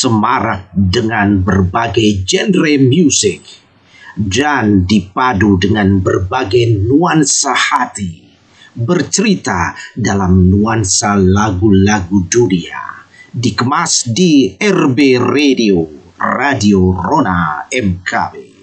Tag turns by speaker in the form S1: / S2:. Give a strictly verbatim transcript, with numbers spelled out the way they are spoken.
S1: semarak dengan berbagai genre musik dan dipadu dengan berbagai nuansa hati, bercerita dalam nuansa lagu-lagu dunia, dikemas di R B Radio, Radio Rona M K B.